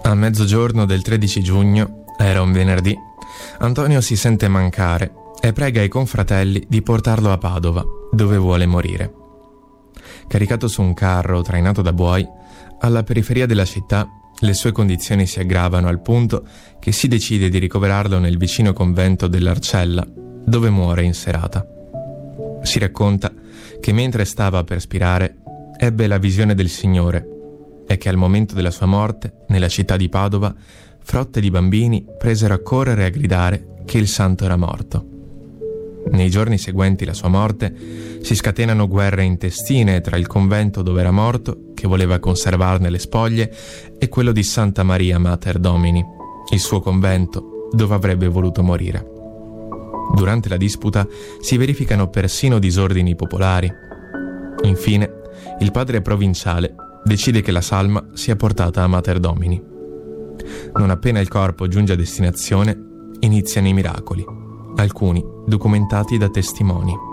A mezzogiorno del 13 giugno, era un venerdì, Antonio si sente mancare e prega i confratelli di portarlo a Padova, dove vuole morire. Caricato su un carro trainato da buoi, alla periferia della città, le sue condizioni si aggravano al punto che si decide di ricoverarlo nel vicino convento dell'Arcella, dove muore in serata. Si racconta che mentre stava per spirare, ebbe la visione del Signore e che al momento della sua morte, nella città di Padova, frotte di bambini presero a correre e a gridare che il santo era morto. Nei giorni seguenti la sua morte si scatenano guerre intestine tra il convento dove era morto, che voleva conservarne le spoglie, e quello di Santa Maria Mater Domini, il suo convento dove avrebbe voluto morire. Durante la disputa si verificano persino disordini popolari. Infine, il padre provinciale decide che la salma sia portata a Mater Domini. Non appena il corpo giunge a destinazione, iniziano i miracoli, alcuni documentati da testimoni.